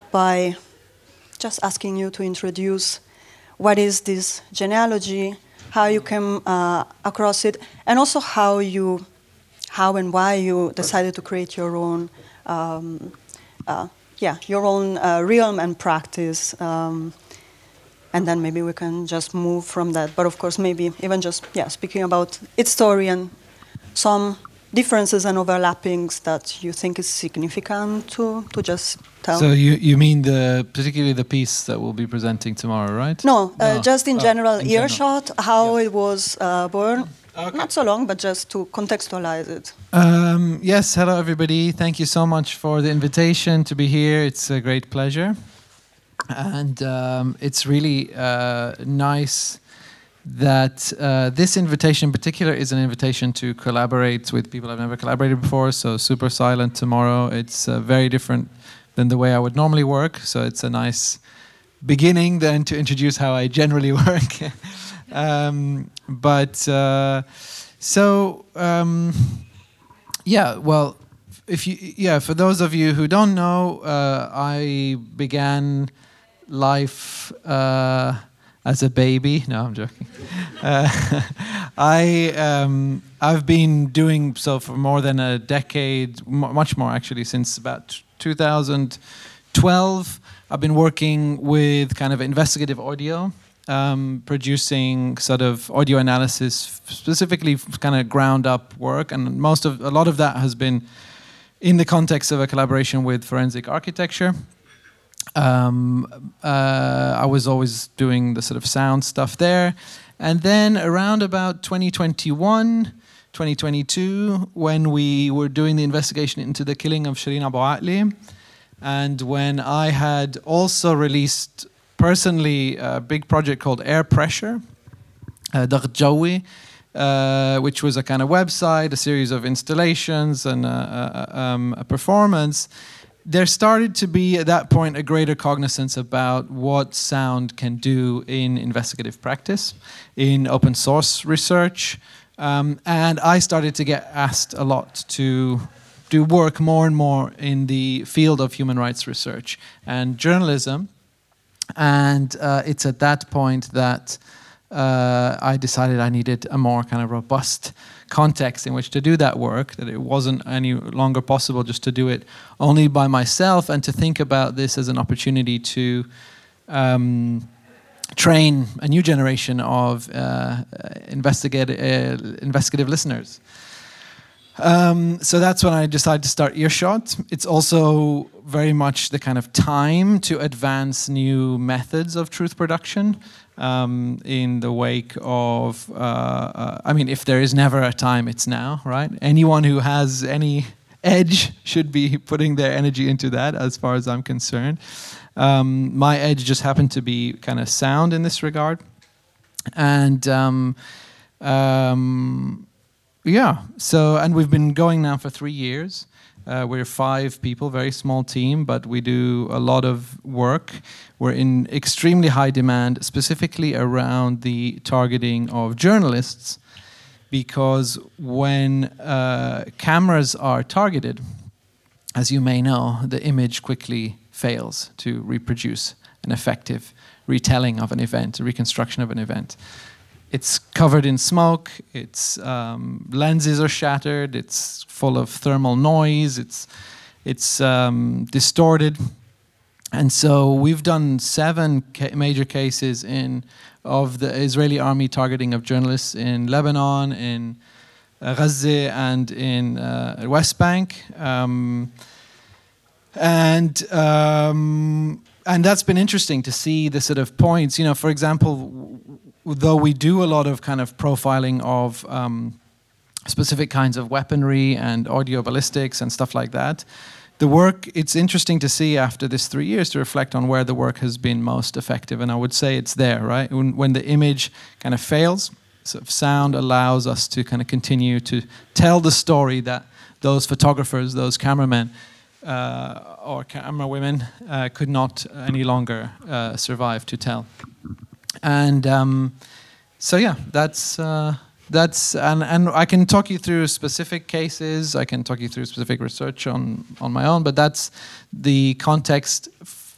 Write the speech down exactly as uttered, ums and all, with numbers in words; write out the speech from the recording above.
by just asking you to introduce what is this genealogy, how you came uh, across it, and also how you, how and why you decided to create your own, um, uh, yeah, your own uh, realm and practice. Um, and then maybe we can just move from that. But of course, maybe even just, yeah, speaking about its story and some differences and overlappings that you think is significant to, to just tell. So you, you mean the particularly the piece that we'll be presenting tomorrow, right? No, uh, No. just in Oh, general, in earshot, general. how Yeah. it was uh, born. Okay. Not so long, but just to contextualize it. Um, yes, hello everybody. Thank you so much for the invitation to be here. It's a great pleasure. And um, it's really uh, nice that uh, this invitation in particular is an invitation to collaborate with people I've never collaborated before. So Super Silent tomorrow, it's uh, very different than the way I would normally work. So it's a nice beginning then to introduce how I generally work. um, but uh, so um, yeah, well, if you yeah, for those of you who don't know, uh, I began life uh, as a baby. No, I'm joking. uh, I um, I've been doing so for more than a decade, m- much more actually, since about two thousand twelve. I've been working with kind of investigative audio, um, producing sort of audio analysis, specifically kind of ground up work, and most of a lot of that has been in the context of a collaboration with forensic architecture. Um, uh, I was always doing the sort of sound stuff there. And then around about twenty twenty-one, twenty twenty-two, when we were doing the investigation into the killing of Shireen Abu Akleh, and when I had also released personally a big project called Air Pressure, uh, Dagh Jawi, uh, which was a kind of website, a series of installations and a, a, um, a performance, there started to be at that point a greater cognizance about what sound can do in investigative practice, in open source research, um, and I started to get asked a lot to do work more and more in the field of human rights research and journalism, and uh, it's at that point that uh, I decided I needed a more kind of robust context in which to do that work, that it wasn't any longer possible just to do it only by myself, and to think about this as an opportunity to um, train a new generation of uh, investigative, uh, investigative listeners. Um, so that's when I decided to start Earshot. It's also very much the kind of time to advance new methods of truth production. Um, in the wake of, uh, uh, I mean, if there is never a time, it's now, right? Anyone who has any edge should be putting their energy into that, as far as I'm concerned. Um, my edge just happened to be kind of sound in this regard. And um, um, yeah, so, and we've been going now for three years. Uh, we're five people, very small team, but we do a lot of work. We're in extremely high demand, specifically around the targeting of journalists, because when uh, cameras are targeted, as you may know, the image quickly fails to reproduce an effective retelling of an event, a reconstruction of an event. It's covered in smoke, its um, lenses are shattered, it's full of thermal noise, it's, it's um, distorted. And so we've done seven ca- major cases in of the Israeli army targeting of journalists in Lebanon, in uh, Gaza, and in uh, West Bank. Um, and um, and that's been interesting to see the sort of points. You know, for example, w- though we do a lot of kind of profiling of um, specific kinds of weaponry and audio ballistics and stuff like that, the work, it's interesting to see after this three years to reflect on where the work has been most effective. And I would say it's there, right? When, when the image kind of fails, sort of sound allows us to kind of continue to tell the story that those photographers, those cameramen, uh, or camera women uh, could not any longer uh, survive to tell. And um, so, yeah, that's... Uh, That's and, and I can talk you through specific cases. I can talk you through specific research on, on my own, but that's the context